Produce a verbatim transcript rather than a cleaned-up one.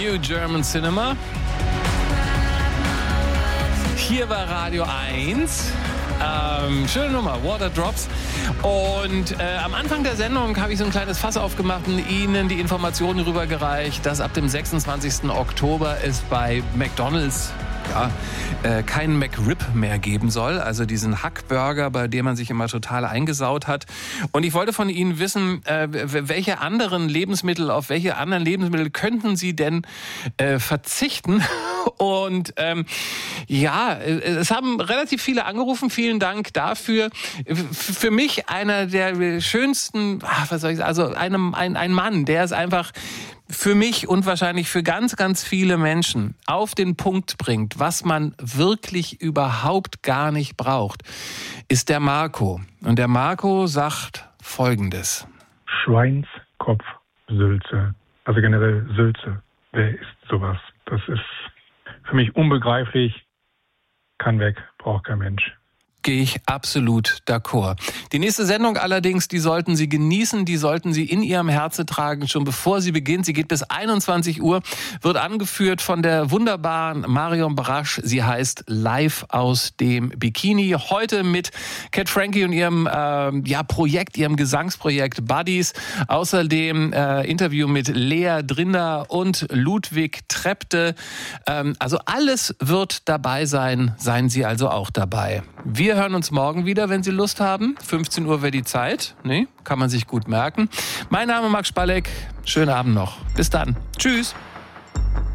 New German Cinema. Hier war Radio eins. Ähm, schöne Nummer, Water Drops. Und äh, am Anfang der Sendung habe ich so ein kleines Fass aufgemacht und Ihnen die Informationen rübergereicht, dass ab dem sechsundzwanzigsten Oktober es bei McDonald's ja, äh, keinen McRib mehr geben soll, also diesen Hackburger, bei dem man sich immer total eingesaut hat. Und ich wollte von Ihnen wissen, äh, welche anderen Lebensmittel, auf welche anderen Lebensmittel könnten Sie denn äh, verzichten? Und ähm, ja, es haben relativ viele angerufen. Vielen Dank dafür. Für mich einer der schönsten, ach, was soll ich sagen, also einem, ein, ein Mann, der ist einfach für mich und wahrscheinlich für ganz, ganz viele Menschen auf den Punkt bringt, was man wirklich überhaupt gar nicht braucht, ist der Marco. Und der Marco sagt Folgendes. Schweinskopfsülze, also generell Sülze. Wer isst sowas? Das ist für mich unbegreiflich. Kann weg, braucht kein Mensch. Gehe ich absolut d'accord. Die nächste Sendung allerdings, die sollten Sie genießen, die sollten Sie in Ihrem Herzen tragen, schon bevor sie beginnt. Sie geht bis einundzwanzig Uhr, wird angeführt von der wunderbaren Marion Brasch. Sie heißt Live aus dem Bikini. Heute mit Cat Frankie und ihrem äh, ja, Projekt, ihrem Gesangsprojekt Buddies. Außerdem äh, Interview mit Lea Drinder und Ludwig Trepte. Ähm, also alles wird dabei sein. Seien Sie also auch dabei. Wir hören uns morgen wieder, wenn Sie Lust haben. fünfzehn Uhr wäre die Zeit. Nee, kann man sich gut merken. Mein Name ist Max Spalleck. Schönen Abend noch. Bis dann. Tschüss.